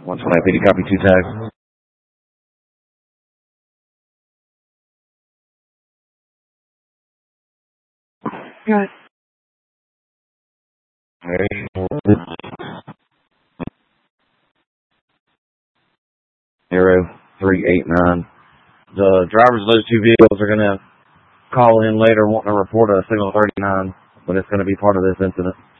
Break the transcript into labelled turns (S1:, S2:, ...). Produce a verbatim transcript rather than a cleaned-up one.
S1: one twenty P D, copy two tags.
S2: Got it.
S1: Zero three eight nine. The drivers of those two vehicles are going to call in later wanting to report a signal thirty-nine, but it's going to be part of this incident.